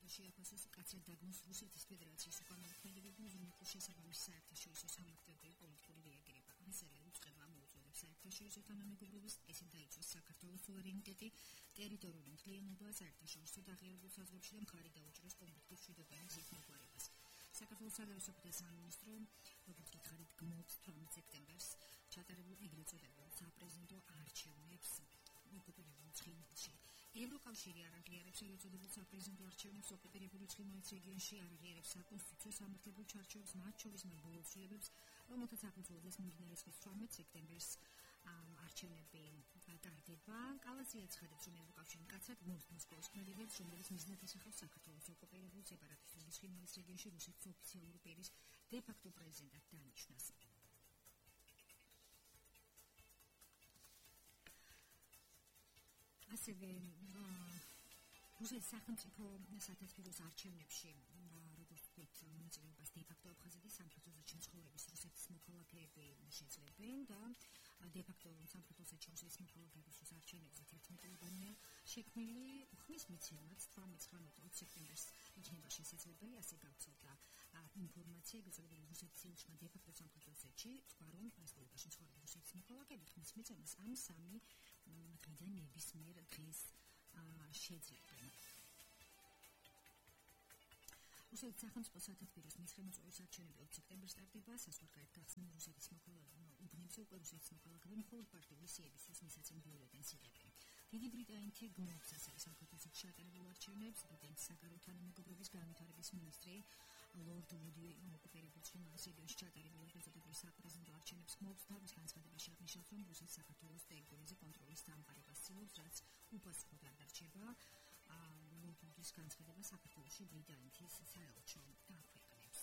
შეაფასოს კაცრად დაგმოს რუსეთის ფედერაციის უკანონმდებლობები უზრუნველყოფის შესაბამისი საერთაშორისო სამართლებრივი პოლიტიკური რეაგირება. ესაა უწყება მოუწოდებს საერთაშორისო თანამეგობრობას, ესეც დაიცვას საქართველოს სუვერენიტეტი, ტერიტორიული მთლიანობა, საერთაშორისო დაღიარებულ საზღვრებში და მხარი დაუჭიროს კონფლიქტის მშვიდობიანი გზით მოგვარებას. საქართველოს საგარეო სამინისტრო, როგორც გითხარით, გმობს 18 სექტემბერს ჩატარებულ ეგრეთ წოდებულ საპრეზიდენტო არჩევნებს ოკუპირებულ ცხინვალში. ევროკავშირი არ აღიარებს ეგრეთ წოდებულ საპრეზიდენტო არჩევნებს ოკუპირებულ ცხინვალის რეგიონში, არ აღიარებს საკონსტიტუციო სამართლებრივ ჩარჩოებს, მათ შორის ბოლო ცვლილებებს, რომელთაც აკონტროლებს მიმდინარე წლის 18 სექტემბერს არჩევნები გატარდება. კალაზია ცხადებს, რომ ევროკავშირი მკაცრად მოსკოვის ქმედებებს, რომელიც მიზნად ისახავს საქართველოს ოკუპირებულ სეპარატისტული ცხინვალის რეგიონში რუსეთის ოფიციალური პირის დე-ფაქტო პრეზიდენტად დანიშნას. ასევე რუსეთის სახელმწიფო სათათბიროს არჩევნებში, როგორც ვთქვით, მონაწილეობას დე-ფაქტო აფხაზეთის სამხედრო ცხოვრების რუსეთის მოქალაქეები შეძლებენ და დე-ფაქტო სამხედრო რუსეთის მოქალაქეების არჩევნებზე 11-იანია შექმნილი ხმის მიცემაც 18-19 სექტემბერს იქნება შესაძლებელი, ასე გავრცელდა ინფორმაცია, ეგრეთ რუსეთის ელჩმა დე-ფაქტო სამხედრო რუსეთში თქვა, რომ რესპუბლიკაში მცხოვრები რუსეთის მოქალაქეები ხმის მიცემას ამ 3 დღიდან ნებისმიერ დღეს შეძლებენ. რუსეთის სახელმწიფო სათათბიროს მეცხრე არჩევნები 20 სექტემბერს სტარტდება, საზღვარგარეთ გახსნილ რუსეთის უბნებზე უკვე რუსეთის მოქალაქეები მხოლოდ პარტიული სიებისთვის მისაწენ ბიულეტენს იღებენ. დიდი ბრიტანეთი გმობს ასევე სამხედროსით ჩატარებულ არჩევნებს, ბრიტანეთის საგარეო თანამეგობრობის განვითარების მინისტრი ლორდ ვუდი ოკუპირებულ ცხინვალის რეგიონში ჩატარებულ ეგრეთ წოდებულ საპრეზიდენტო არჩევნებს გმობს და მის განცხადებაში აღნიშნავს, რომ რუსეთი საქართველოს ტერიტორიაზე კონტროლის დამყარებას ცდილობს, რაც უპასუხოდ არ დარჩება. ლორდ ვუდის განცხადება საქართველოში ბრიტანეთის საელჩო აქვეყნებს.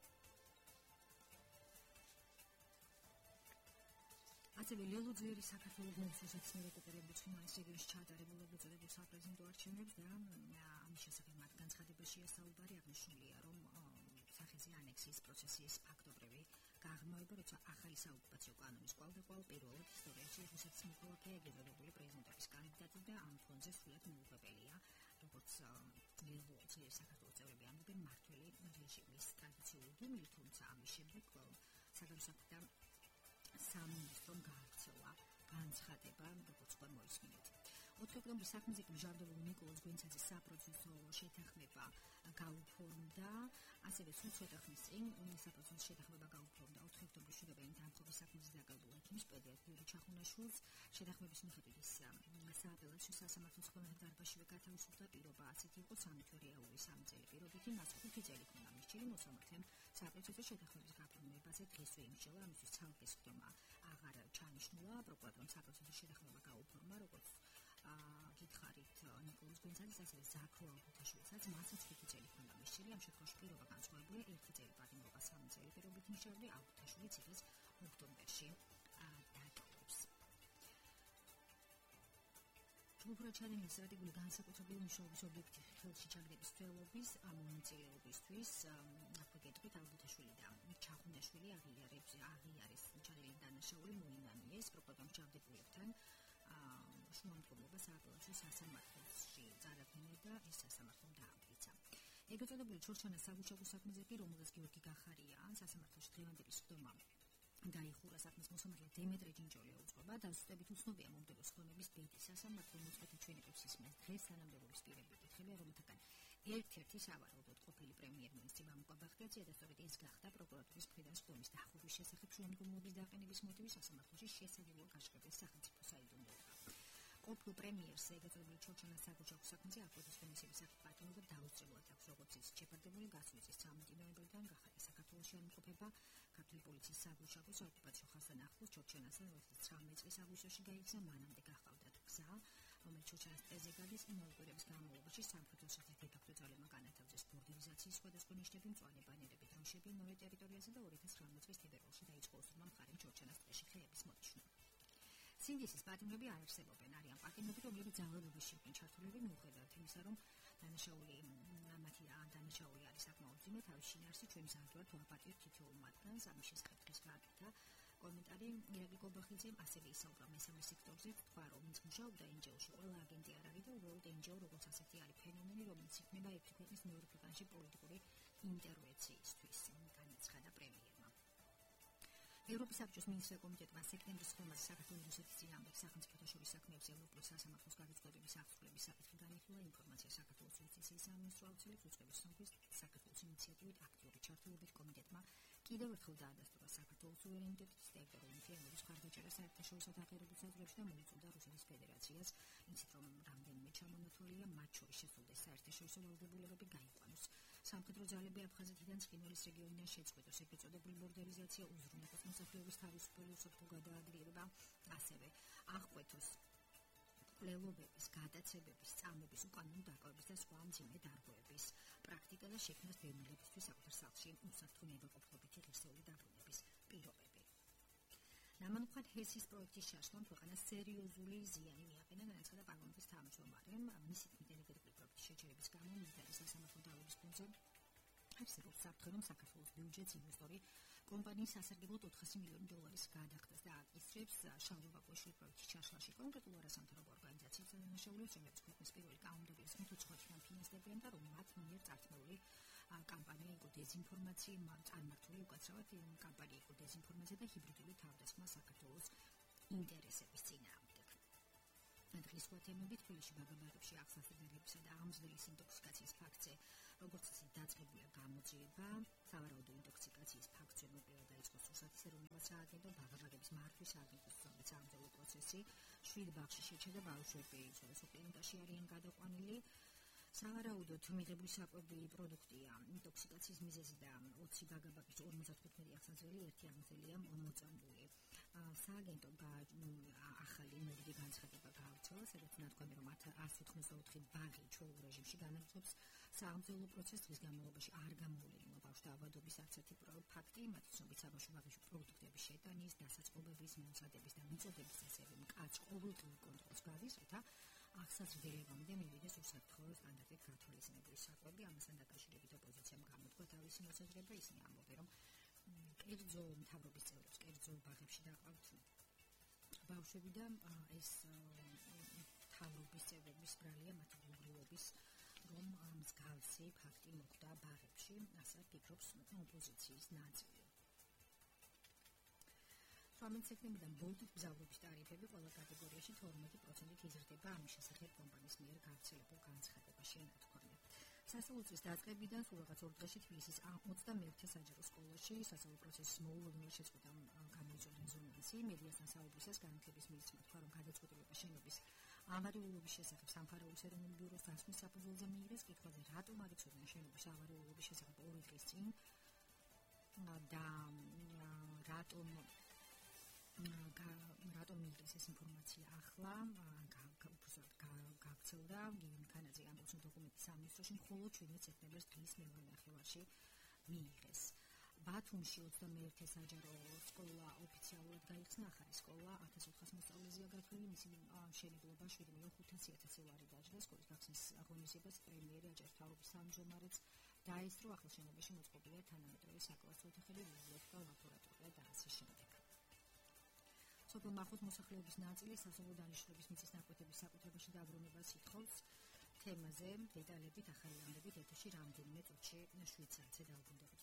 ასევე ლელოძიერი საქართველოს რუსეთის ოკუპირებულ ცხინვალის რეგიონში ჩატარებულ ეგრეთ წოდებულ საპრეზიდენტო არჩევნებს და ამის შესახებ მათ განცხადებაშია საუბარი, აღნიშნულია, რომ სახეზე ანექსიის პროცესის ფაქტობრივი გაღრმავება, როცა ახალი საოკუპაციო კანონის კვალდაკვალ პირველად ისტორიაში რუსეთის მოქალაქე ეგრეთ წოდებული პრეზიდენტობის კანდიდატი და ამ ფონზე სრულად მოუღებელია, როგორც ლელოძიერი საქართველოს წევრები ამბობენ, მმართველი რეჟიმის ტრადიციული გმირი, თუმცა ამის შემდეგ საგარეო საქმეთა სამინისტრომ გაავრცელა განცხადება, როგორც უკვე მოისმინეთ. 4 ოქტომბრის საქმეზე მჟავდებული ნიკოლოზ გვენცაძის საპროცესო შეთანხმება გაუფორმდა, ასევე სულ ცოტა ხნის წინ საპროცესო შეთანხმება გაუფორმდა 4 ოქტომბრის შედარებით დამხობის საქმეზე დაკავებულ ექიმის პედიატრ იური ჩახუნაშვილს. შეთანხმების მიხედვით ის სააპელაციო სასამართლოს ხელმოქმედებელ დარბაზშივე გათავისუფლდა. პირობა ასეთი იყო 3 თვე რეალური 3 წელი პირობითი, მას 5 წელი ჰქონდა მისჭილი მოსამართლემ საპროცესო შეთანხმების გაფორმებაზე დღესვე იმსჯელა, ამისთვის ცალკე სხდომა აღარ ჩანიშნულა. პროკურატურამ საპროცესო შეთანხმება გაუფორმა, როგორც გითხარით ნიკოლოზ გვენცაძის, ასევე ზაქრო ალბუთაშვილსაც, მასაც 5 წელი ჰქონდა მისჭილი. ამ შემთხვევაში პირობა განსხვავებულია, 1 წელი პატიმრობა 3 წელი პირობით მისჯავრდი, ალბუთაშვილიც იღებს ოქტომბერში დატოვებს. ჯგუფრაჩადენის სტრატეგიული განსაკუთრებული მნიშვნელობის ობიექტი ხელში ჩაგდების მცველობის ამონაწილეობისთვის აფრიკეთით ალბუთაშვილი და ჩახუნაშვილი აღიარეს ჩადენილი დანაშაული მოინანიეს პროკურატურამ ჩავდებულებთან შუამდგომლობა სააპელაციო სასამართლოში წარადგინა და ეს სასამართლომ დაამტკიცა. ეგრეთ წოდებული ჩორჩანა საგუშაგო საქმეზე კი, რომელსაც გიორგი გახარია სასამართლოში დღევანდელი სხდომა დაიხურა, საქმის მოსამართლე დემეტრე ჯინჯოლია უძღვება. დასუსტებით უცნობია მომდევნო სხდომების ბედი. სასამართლო მოწყვეტი ჩვენებებს ისმის დღეს თანამდებობის პირები კითხებია, რომელთაგან ერთ-ერთი სავარაუდოდ ყოფილი პრემიერ-მინისტრი მამუკა ბახტიაძეა და სწორედ ეს გახდა პროკურატურის მხრიდან სხდომის დახურვის შესახებ შუამდგომლობის დაყენების მოტივი. სასამართლოში შესაძლოა გაშკერდეს სახელმწიფო საიდუმლოება. ყოფილ პრემიერს ეგრეთ წოდებული ჩორჩანას საგუშაგო საქმეზე აფრიკის კომისიის საკითხი პატიმრობა დაუსწრებლად აქვს, როგორც ის შეფარდებული გასული წლის 13 ნოემბრიდან გახარია საქართველოში არ იმყოფება ქართული პოლიციის საგუშაგო საოკუპაციო ხაზთან ახლოს ჩორჩანასთან, რომელიც 19 წლის აგვისტოში გაიქცა, მანამდე გახავდათ გზა, რომელიც ჩორჩანას ტეზე გადის. იმავე კვირების განმავლობაში სამხედრო სახით დე-ფაქტო ძალებმა განათავსეს ბორდერიზაციის სხვადასხვა ნიშნები, მწვანე ბანერები, დროშები იმავე ტერიტორიაზე და 2019 წლის თებერვალში დაიწყო ოსურმა მხარემ ჩორჩანას ტყეში ხეების მონიშვნა. სინდისის პატიმრები არ არსებობენ, არიან პატიმრები, რომლებიც ძალადობაში იყვნენ ჩართულები, მიუხედავად იმისა, რომ მათი დანაშაული არის საკმაოდ მძიმე, თავის შინაარსი ჩვენი სამხედრო ვაპატიოთ თითოეულ მათგანს. ამის შესახებ დღეს გააკეთა კომენტარი ირაკლი გობახიძემ ასევე ისაუბრა მესამე სექტორზე, თქვა რომ ვინც მუშაობდა NGO-ში, ყველა აგენტი არ არის და უბრალოდ NGO როგორც ასეთი არის ფენომენი, რომელიც იქნება ერთი ქვეყნის მეორე ქვეყანაში პოლიტიკური ინტერვენციისთვის, განაცხადა პრემიერმა. ევროპის საბჭოს მინისტრთა კომიტეტმა სექტემბრის ხომაზე საქართველოს რუსეთის წინააღმდეგ სახელმწიფოთა შორის საქმეებზე ევროპული სასამართლოს გადაწყვეტების აღსრულების საკითხი განიხილა. ინფორმაცია საქართველოს იუსტიციის სამინისტრო აუცილებლად უწყების სამხედრო საქართველოს ინიციატივით აქტიური ჩართულობით კომიტეტმა კიდევ ერთხელ დაადასტურა საქართველოს სუვერენიტეტის ტერიტორიული თემების მხარდაჭერა საერთაშორისო დახერებულ საზღვრებში და მოიწვია რუსეთის ფედერაციას, ისიც რომ რამდენიმე ჩამონათვალია, მათ შორის შესულდეს საერთაშორისო ვალდებულებები გაიყვანოს. სამხედრო ძალები აფხაზეთიდან ცხინვალის რეგიონიდან შეწყვეტოს, ეგრეთ წოდებული ბორდერიზაცია უზრუნველყოს მოსახლეობის თავისუფლ უსაფრთხო გადაადგილება, ასევე აღკვეთოს კვლელობების, გადაცემების, წამების, უკანონო დაკავების და სხვა მძიმე დარღვევების პრაქტიკა და შექმნას დევნილებისთვის საკუთარ სახლში უსაფრთხო ნებაყოფლობითი ღირსეული დაბრუნების პირობები. ნამანხმად ჰესის პროექტის ჩაშლამ ქვეყანას სერიოზული ზიანი მიაყენა, განაცხადა პარლამენტის თავმჯდომარემ. მისი თქმით, ენერგეტიკული პროექტის შეჩერების გამო მიზანი სასამართლო დავალების ფონდზე არსებობს საფრთხე, რომ საქართველოს ბიუჯეტს ინვესტორი კომპანიის სასარგებლოდ $400 მილიონი გადახდას და აკისრებს შალვა ბაკოიშვილი პროექტის ჩაშლაში. კონკრეტულ არასამთავრობო ორგანიზაციებს დანაშაულებს, რომლებიც ქვეყნის პირველი კანონმდებლობის უცხოეთიდან ფინანსდებიან და რომ მათ მიერ წარქმეული კამპანია იყო დეზინფორმაცია, წარმართული უკაცრავად კამპანია იყო დეზინფორმაცია და ჰიბრიდული თავდასხმა საქართველოს ინტერესების წინააღმდეგ. დღის სხვა თემები თბილისში ბაგაბაღებში აღსასრულებისა და აღმზრდელის ინტოქსიკაციის ფაქტზე, როგორც ისე დაწყებულია გამოძიება, სავარაუდო ინტოქსიკაციის ფაქტზე მოკვლევა დაიწყო რუსეთის ეროვნულ სააგენტო ბაგაბაღების მართვის სააგენტოს სამძებო პროცესი, 7 ბაღში შეჩერდა ბავშვები, სოციალურ კლინიკაში არიან გადაყვანილი. სავარაუდოდ მიღებული საკვები პროდუქტია ინტოქსიკაციის მიზეზი და 20 ბაგაბაღის 55 აღსაზრდელი, 1 აღმზრდელია მოწამლული. სააგენტომ ახალი მოდელი განცხადება გაავრცელა, სადაც ნათქვამი რომ 194 ბაღი ჩვეულ რეჟიმში განაგრძობს საამზელო პროცესს, რის განმავლობაში არ გამოვლენილა ბავშვთა ავადობის არც ერთი ფაქტი, მათი ცნობით საბავშვო ბაღებში პროდუქტების შეტანის, დასაწყობების, მომზადების და მიწოდების წესები მკაცრ ყოველდღიურ კონტროლს გადის, როცა აღსაზრდელებამდე მივიდეს უსაფრთხო სტანდარტით გათვალისწინებული საკვები. ამასთან დაკავშირებით ოპოზიციამ გამოთქვა თავისი მოსაზრება, ისინი ამბობენ, რომ კერძო მთავრობის წევრებს კერძო ბაღებში დაყავთ ბავშვები და ეს მთავრობის წევრების ბრალია მათი გულგრილობის, რომ მსგავსი ფაქტი მოხდა ბაღებში, ასე ფიქრობს ოპოზიციის ნაწილი. 18 სექტემბრიდან ბოლტის მგზავრობის ტარიფები ყველა კატეგორიაში 12%-ით იზრდება, ამის შესახებ კომპანიის მიერ გავრცელებულ განცხადებაში ნათქვამი. სასწავლო წლის დაწყებიდან სულ რაღაც 2 დღეში თბილისის 21 საჯარო სკოლაში სასწავლო პროცესის მოულოდნელ შეწყვეტამ გამოიწვია რეზონანსი. მედიასთან საუბრისას განათლების მინისტრმა თქვა, რომ გადაწყვეტილება შენობის ავარიულობის შესახებ სამხარეულოს ეროვნულ ბიუროს დასმის საფუძველზე მიიღეს. კითხვაზე რატომ არ იცოდნენ შენობის ავარიულობის შესახებ 2 დღის წინ და რატომ მიიღეს ეს ინფორმაცია ახლა, გაქცევდა გიგანაძე ამბობს, რომ დოკუმენტი სამინისტროში მხოლოდ 7 სექტემბერს დღის მეორე ნახევარში მიიღეს. ბათუმში 21 საჯარო სკოლა ოფიციალურად გაიხსნა, ახალი სკოლა 1400 მოსწავლეზეა გათვლილი, მისი მშენებლობა 7,500,000 ლარი დაჯდა. სკოლის გახსნის აღონიზებას პრემიერი აჯანყების თავმჯდომარეც დაესწრო. ახალ შენობაში მოწყობილია თანამედროვე საკლასო ოთახები, ბიბლიოთეკა, ლაბორატორია და ასე შემდეგ. სოფელ მახუთ მოსახლეობის ნაწილი სასწავლო დანიშნულების მიწის ნაკვეთების საკუთრებაში დაბრუნებას ითხოვს. თემაზე დეტალებით ახალი ამბებით ეთერში რამდენიმე წუთში 7 საათზე დაუბრუნდება.